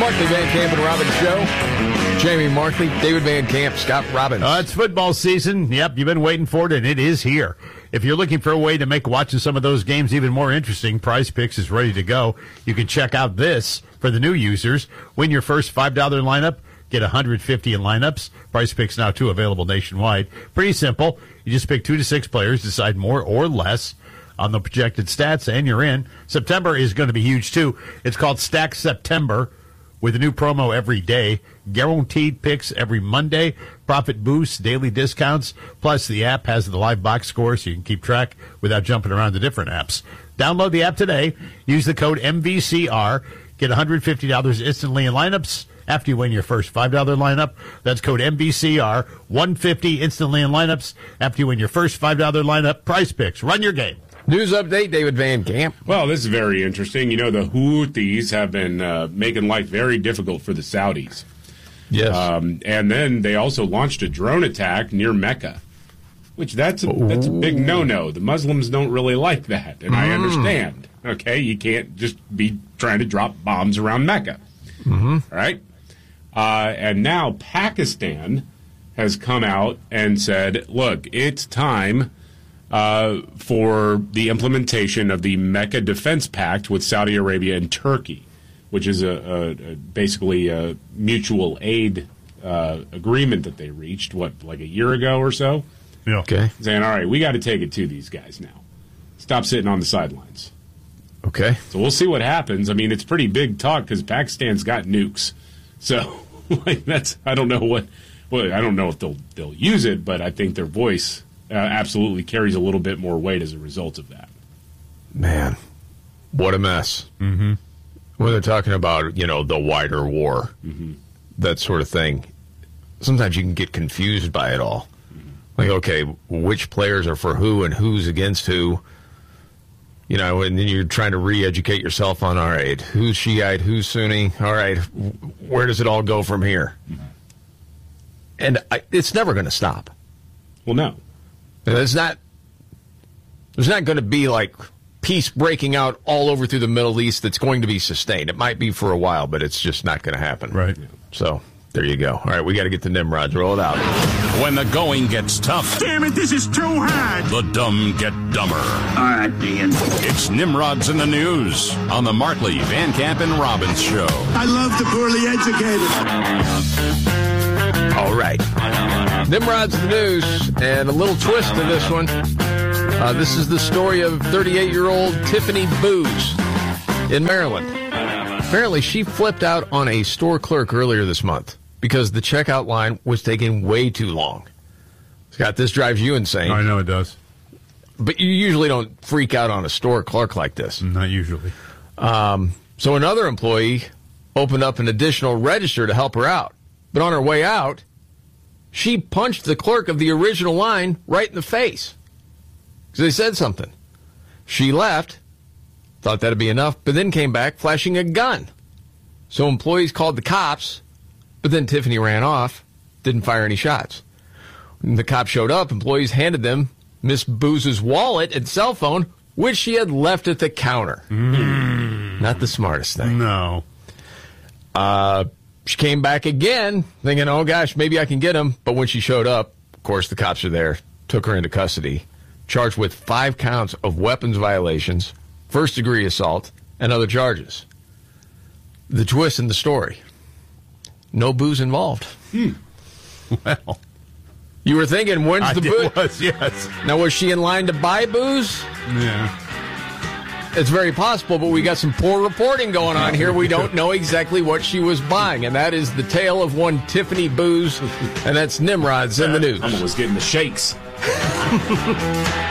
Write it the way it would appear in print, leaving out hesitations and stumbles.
Markley, Van Camp, and Robbins Show. Jamie Markley, David Van Camp, Scott Robbins. It's football season. Yep, you've been waiting for it, and it is here. If you're looking for a way to make watching some of those games even more interesting, Prize Picks is ready to go. You can check out this for the new users. Win your first $5 lineup, get $150 in lineups. Prize Picks now, too, available nationwide. Pretty simple. You just pick 2 to 6 players, decide more or less on the projected stats, and you're in. September is going to be huge, too. It's called Stack September with a new promo every day. Guaranteed picks every Monday. Profit boosts, daily discounts. Plus, the app has the live box score so you can keep track without jumping around the different apps. Download the app today. Use the code MVCR. Get $150 instantly in lineups after you win your first $5 lineup. That's code MVCR. $150 instantly in lineups after you win your first $5 lineup. Prize Picks. Run your game. News update, David Van Camp. Well, this is very interesting. You know, the Houthis have been making life very difficult for the Saudis. Yes. And then they also launched a drone attack near Mecca, which that's a big no-no. The Muslims don't really like that, and I understand. Okay, you can't just be trying to drop bombs around Mecca. All right? And now Pakistan has come out and said, look, it's time for the implementation of the Mecca Defense Pact with Saudi Arabia and Turkey, which is basically a mutual aid agreement that they reached, like a year ago or so? Yeah. Okay. Saying, all right, we got to take it to these guys now. Stop sitting on the sidelines. Okay. So we'll see what happens. I mean, it's pretty big talk because Pakistan's got nukes. So, I don't know I don't know if they'll use it, but I think their voice absolutely carries a little bit more weight as a result of that. Man, what a mess. Mm-hmm. When they're talking about, the wider war, that sort of thing, sometimes you can get confused by it all. Like, okay, which players are for who and who's against who? And then you're trying to re-educate yourself on, all right, who's Shiite, who's Sunni? All right, where does it all go from here? And it's never going to stop. Well, no. There's not going to be, like, peace breaking out all over through the Middle East that's going to be sustained. It might be for a while, but it's just not going to happen. Right. So, there you go. All right, we got to get the Nimrods. Roll it out. When the going gets tough. Damn it, this is too hard. The dumb get dumber. All right, Ian. It's Nimrods in the News on the Markley, Van Camp, and Robbins Show. I love the poorly educated. All right. Nimrod's the news, and a little twist to this one. This is the story of 38-year-old Tiffany Booz in Maryland. Apparently, she flipped out on a store clerk earlier this month because the checkout line was taking way too long. Scott, this drives you insane. I know it does. But you usually don't freak out on a store clerk like this. Not usually. So another employee opened up an additional register to help her out. But on her way out, she punched the clerk of the original line right in the face because they said something. She left, thought that'd be enough, but then came back flashing a gun. So employees called the cops, but then Tiffany ran off, didn't fire any shots. When the cops showed up, employees handed them Miss Booz's wallet and cell phone, which she had left at the counter. Not the smartest thing. No. She came back again, thinking, oh, gosh, maybe I can get him. But when she showed up, of course, the cops are there, took her into custody, charged with 5 counts of weapons violations, first-degree assault, and other charges. The twist in the story, no booze involved. Well. You were thinking, when's the booze? Was, yes. Now, was she in line to buy booze? Yeah. It's very possible, but we got some poor reporting going on here. We don't know exactly what she was buying, and that is the tale of one Tiffany Booz, and that's Nimrod's in the news. I was getting the shakes.